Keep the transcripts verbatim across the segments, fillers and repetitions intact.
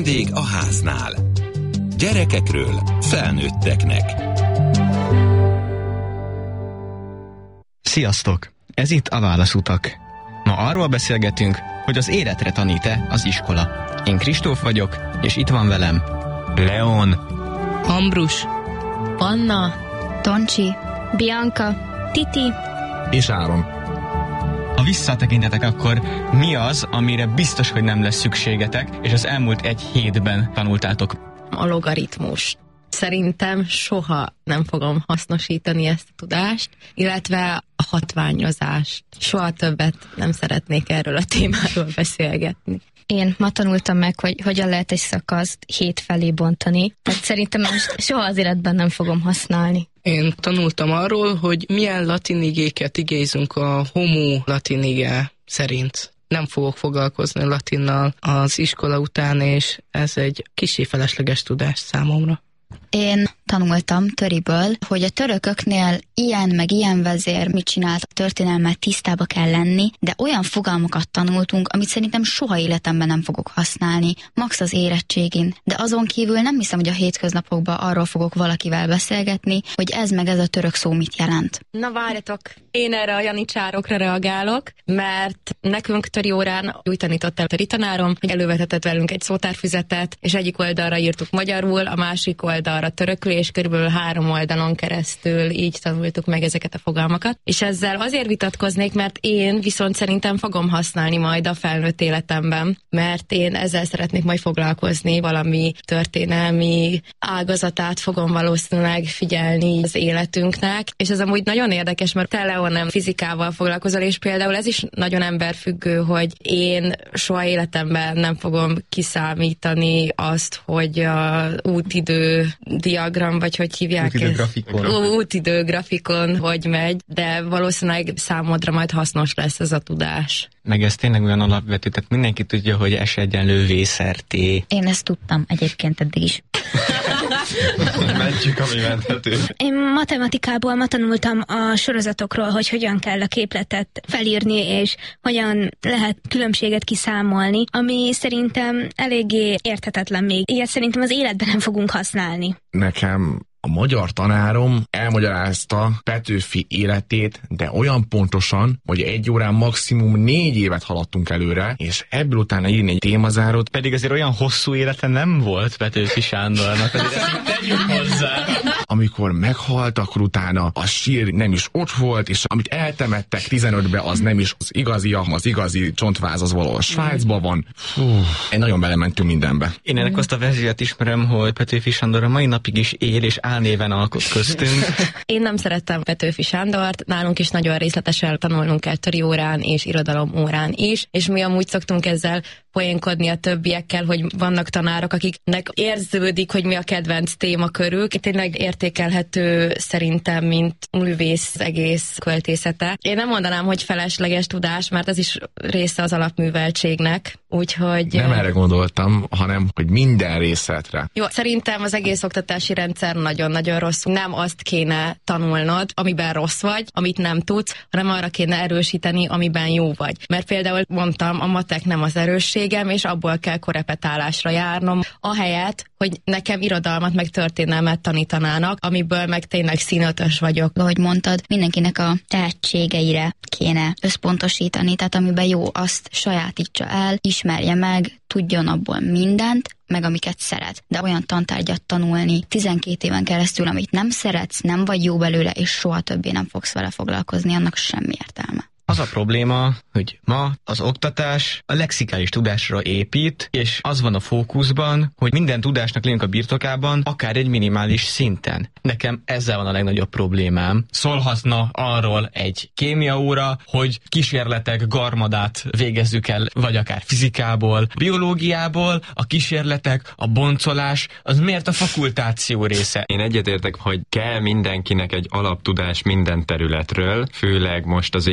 Vendég a háznál. Gyerekekről felnőtteknek. Sziasztok! Ez itt a Válaszutak. Ma arról beszélgetünk, hogy az életre tanít-e az iskola. Én Kristóf vagyok, és itt van velem Leon, Ambrus, Anna, Toncsi, Bianca, Titi és Áron. Ha visszatekintetek, akkor mi az, amire biztos, hogy nem lesz szükségetek, és az elmúlt egy hétben tanultátok? A logaritmus. Szerintem soha nem fogom hasznosítani ezt a tudást, illetve a hatványozást. Soha többet nem szeretnék erről a témáról beszélgetni. Én ma tanultam meg, hogy hogyan lehet egy szakaszt hét felé bontani. Tehát szerintem most soha az életben nem fogom használni. Én tanultam arról, hogy milyen latin igéket igézünk a homo latin ige szerint. Nem fogok foglalkozni latinnal az iskola után, és ez egy kissé felesleges tudás számomra. Én tanultam töriből, hogy a törököknél ilyen meg ilyen vezér mit csinált, a történelmmel tisztába kell lenni, de olyan fogalmakat tanultunk, amit szerintem soha életemben nem fogok használni, max az érettségin, de azon kívül nem hiszem, hogy a hétköznapokban arról fogok valakivel beszélgetni, hogy ez meg ez a török szó mit jelent. Na várjatok, én erre a janicsárokra reagálok, mert nekünk töri órán úgy tanított el a töri tanárom, hogy elővetetett velünk egy szótárfüzetet, és egyik oldalra írtuk magyarul, a másik oldalra törökül, és körülbelül három oldalon keresztül így tanultuk meg ezeket a fogalmakat. És ezzel azért vitatkoznék, mert én viszont szerintem fogom használni majd a felnőtt életemben, mert én ezzel szeretnék majd foglalkozni, valami történelmi ágazatát fogom valószínűleg figyelni az életünknek, és ez amúgy nagyon érdekes, mert te, Leon, nem fizikával foglalkozol, és például ez is nagyon emberfüggő, hogy én soha életemben nem fogom kiszámítani azt, hogy a útidő diagram, vagy hogy hívják ezt? Útidő grafikon, hogy megy, de valószínűleg számodra majd hasznos lesz ez a tudás. Meg ez tényleg olyan alapvető, tehát mindenki tudja, hogy S egyenlő V szer T. Én ezt tudtam egyébként eddig is. Mentjük, ami menthető. Én matematikából ma tanultam a sorozatokról, hogy hogyan kell a képletet felírni, és hogyan lehet különbséget kiszámolni, ami szerintem eléggé érthetetlen még. Ilyet szerintem az életben nem fogunk használni. Nekem a magyar tanárom elmagyarázta Petőfi életét, de olyan pontosan, hogy egy órán maximum négy évet haladtunk előre, és ebből utána írni egy témazárót. Pedig azért olyan hosszú élete nem volt Petőfi Sándornak, azért ezt tegyük hozzá. Amikor meghalt, akkor utána a sír nem is ott volt, és amit eltemettek tizenötbe, az nem is az igazi, az igazi csontváz az valahol Svájcban van. Fú, egy nagyon belementünk mindenbe. Én ennek azt a verziót ismerem, hogy Petőfi Sándor a mai napig is él, és álnéven alkot köztünk. Én nem szerettem Petőfi Sándort, nálunk is nagyon részletesen tanulnunk kell töri órán és irodalom órán is, és mi amúgy szoktunk ezzel poénkodni a többiekkel, hogy vannak tanárok, akiknek érződik, hogy mi a kedvenc témakörük. Tényleg értékelhető szerintem, mint művész egész költészete. Én nem mondanám, hogy felesleges tudás, mert ez is része az alapműveltségnek, úgyhogy... Nem erre gondoltam, hanem, hogy minden részletre. Jó, szerintem az egész oktatási rendszer nagyon-nagyon rossz. Nem azt kéne tanulnod, amiben rossz vagy, amit nem tudsz, hanem arra kéne erősíteni, amiben jó vagy. Mert például mondtam, a matek nem az erősségem, és abból kell korepetálásra járnom, ahelyett, hogy nekem irodalmat meg történelmet tanítanának, amiből meg tényleg színötös vagyok. Ahogy mondtad, mindenkinek a tehetségeire kéne összpontosítani, tehát amiben jó, azt sajátítsa el, ismerje meg, tudjon abból mindent, meg amiket szeret. De olyan tantárgyat tanulni tizenkét éven keresztül, amit nem szeretsz, nem vagy jó belőle, és soha többé nem fogsz vele foglalkozni, annak semmi értelme. Az a probléma, hogy ma az oktatás a lexikális tudásra épít, és az van a fókuszban, hogy minden tudásnak legyünk a birtokában, akár egy minimális szinten. Nekem ezzel van a legnagyobb problémám. Szólhatna arról egy kémiaóra, hogy kísérletek garmadát végezzük el, vagy akár fizikából, biológiából, a kísérletek, a boncolás, az miért a fakultáció része? Én egyetértek, hogy kell mindenkinek egy alaptudás minden területről, főleg most az á i korában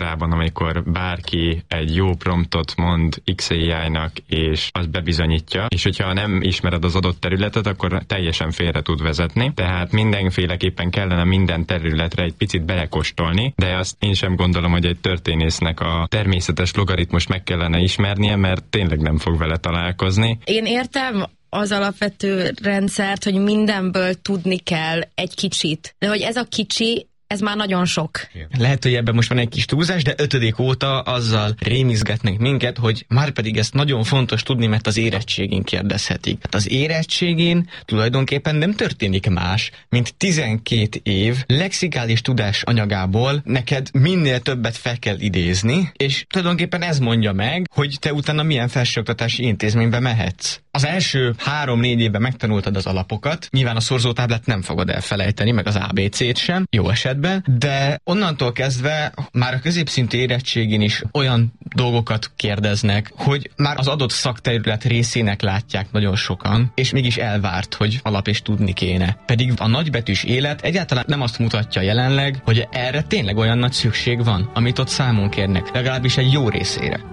iskolában, amikor bárki egy jó promptot mond iksz á í-nak, és az bebizonyítja, és hogyha nem ismered az adott területet, akkor teljesen félre tud vezetni. Tehát mindenféleképpen kellene minden területre egy picit belekóstolni, de azt én sem gondolom, hogy egy történésznek a természetes logaritmust meg kellene ismernie, mert tényleg nem fog vele találkozni. Én értem az alapvető rendszert, hogy mindenből tudni kell egy kicsit, de hogy ez a kicsi, ez már nagyon sok. Lehet, hogy ebben most van egy kis túlzás, de ötödik óta azzal rémizgetnek minket, hogy már pedig ezt nagyon fontos tudni, mert az érettségén kérdezhetik. Hát az érettségén tulajdonképpen nem történik más, mint tizenkét év lexikális tudás anyagából neked minél többet fel kell idézni, és tulajdonképpen ez mondja meg, hogy te utána milyen felsőoktatási intézménybe mehetsz. Az első három-négy évben megtanultad az alapokat, nyilván a szorzótáblát nem fogod elfelejteni, meg az á bé cét sem, jó esetben, de onnantól kezdve már a középszintű érettségén is olyan dolgokat kérdeznek, hogy már az adott szakterület részének látják nagyon sokan, és mégis elvárt, hogy alap és tudni kéne. Pedig a nagybetűs élet egyáltalán nem azt mutatja jelenleg, hogy erre tényleg olyan nagy szükség van, amit ott számon kérnek, legalábbis egy jó részére.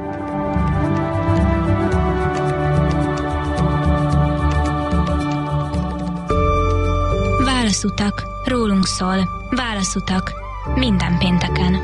Válaszutak, rólunk szól. Válaszutak, minden pénteken.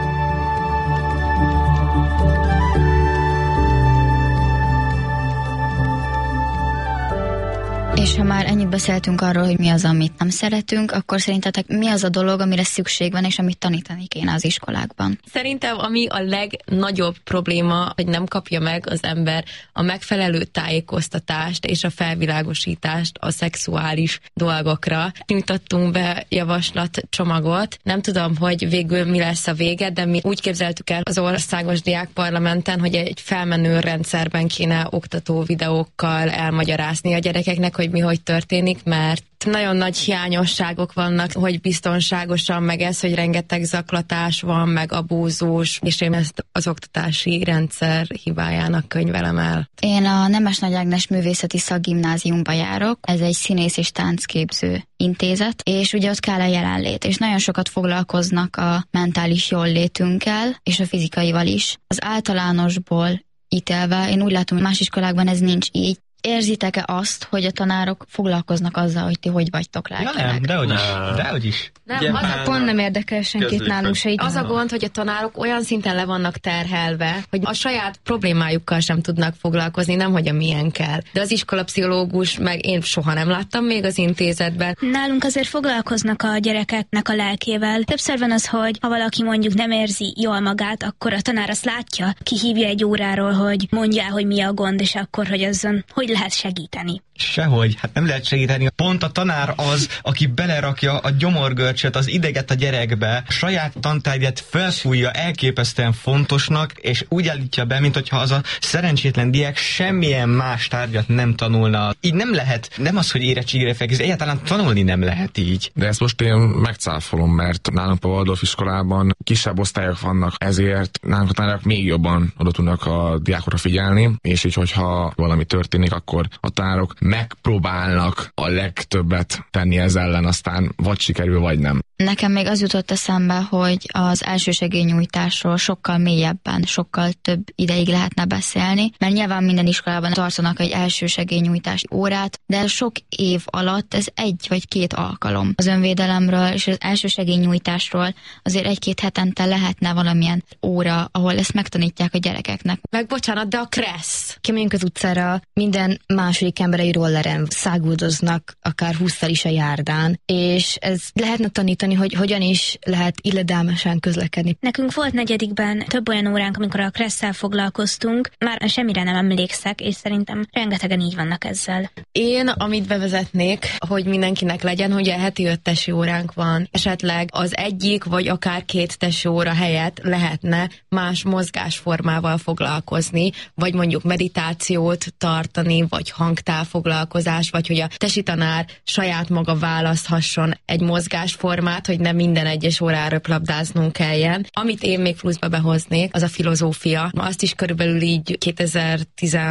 És ha már ennyit beszéltünk arról, hogy mi az, amit nem szeretünk, akkor szerintetek mi az a dolog, amire szükség van, és amit tanítani kéne az iskolákban? Szerintem ami a legnagyobb probléma, hogy nem kapja meg az ember a megfelelő tájékoztatást és a felvilágosítást a szexuális dolgokra. Nyújtottunk be javaslatcsomagot. Nem tudom, hogy végül mi lesz a vége, de mi úgy képzeltük el az országos diákparlamenten, hogy egy felmenő rendszerben kéne oktató videókkal elmagyarázni a gyerekeknek, hogy mi hogy történik, mert nagyon nagy hiányosságok vannak, hogy biztonságosan, meg ez, hogy rengeteg zaklatás van, meg abúzus, és én ezt az oktatási rendszer hibájának könyvelem el. Én a Nemes Nagy Ágnes Művészeti Szakgimnáziumba járok, ez egy színész és táncképző intézet, és ugye ott kell a jelenlét, és nagyon sokat foglalkoznak a mentális jóllétünkkel, és a fizikaival is. Az általánosból ítélve, én úgy látom, hogy más iskolákban ez nincs így. Érzitek-e azt, hogy a tanárok foglalkoznak azzal, hogy ti hogy vagytok lelkileg? Ja nem, dehogy is. Dehogy is. Nem, az a Pont nem érdekel senkit nálunk se. Az a gond, hogy a tanárok olyan szinten le vannak terhelve, hogy a saját problémájukkal sem tudnak foglalkozni, nem hogy a milyen kell. De az iskolapszichológus, meg én soha nem láttam még az intézetben. Nálunk azért foglalkoznak a gyerekeknek a lelkével. Többször van az, hogy ha valaki mondjuk nem érzi jól magát, akkor a tanár azt látja, kihívja egy óráról, hogy mondja, hogy mi a gond, és akkor, hogy azon hogy lehet segíteni. Sehogy, hát nem lehet segíteni. Pont a tanár az, aki belerakja a gyomorgörcsöt, az ideget a gyerekbe, a saját tantárgyát felfújja elképesztően fontosnak, és úgy állítja be, mint hogyha az a szerencsétlen diák semmilyen más tárgyat nem tanulna. Így nem lehet, nem az, hogy érettségére felkészül, egyáltalán tanulni nem lehet így. De ezt most én megcáfolom, mert nálunk a Waldorf iskolában kisebb osztályok vannak, ezért nálunk a tanárok még jobban oda tudnak a diákokra figyelni, és így, hogyha valami történik, akkor a tanárok megpróbálnak a legtöbbet tenni ez ellen, aztán vagy sikerül, vagy nem. Nekem még az jutott eszembe, hogy az elsősegélynyújtásról sokkal mélyebben, sokkal több ideig lehetne beszélni, mert nyilván minden iskolában tartanak egy elsősegélynyújtási órát, de sok év alatt ez egy vagy két alkalom. Az önvédelemről és az elsősegélynyújtásról azért egy-két hetente lehetne valamilyen óra, ahol ezt megtanítják a gyerekeknek. Meg bocsánat, de a kressz. Kimegyünk az utcára, minden második ember egy rolleren száguldoznak, akár hússzal is a járdán, és ez lehetne tanítani, hogy hogyan is lehet illedelmesen közlekedni. Nekünk volt negyedikben több olyan óránk, amikor a kresszel foglalkoztunk, már semmire nem emlékszek, és szerintem rengetegen így vannak ezzel. Én, amit bevezetnék, hogy mindenkinek legyen, hogy a heti öt tesi óránk van, esetleg az egyik, vagy akár két tesi óra helyett lehetne más mozgásformával foglalkozni, vagy mondjuk meditációt tartani, vagy hangtávfoglalkozás, vagy hogy a tesi tanár saját maga választhasson egy mozgásformát, hogy nem minden egyes órára röplabdáznunk kelljen. Amit én még pluszba behoznék, az a filozófia. Azt is körülbelül így kétezer-tizenöt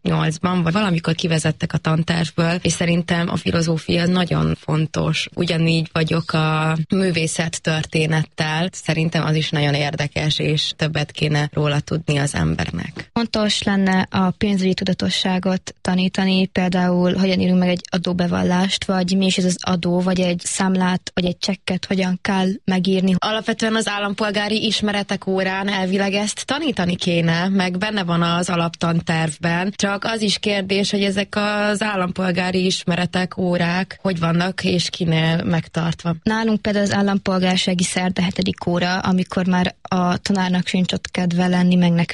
nyolcban, vagy valamikor kivezettek a tantervből, és szerintem a filozófia nagyon fontos. Ugyanígy vagyok a művészet történettel, szerintem az is nagyon érdekes, és többet kéne róla tudni az embernek. Fontos lenne a pénzügyi tudatosságot tanítani, például hogyan írunk meg egy adóbevallást, vagy mi is ez az adó, vagy egy számlát, vagy egy csekket hogyan kell megírni. Alapvetően az állampolgári ismeretek órán elvileg ezt tanítani kéne, meg benne van az alaptantervben, csak az is kérdés, hogy ezek az állampolgári ismeretek, órák hogy vannak és kinél megtartva. Nálunk például az állampolgársági szerde hetedik óra, amikor már a tanárnak sincs ott kedve lenni, meg nekünk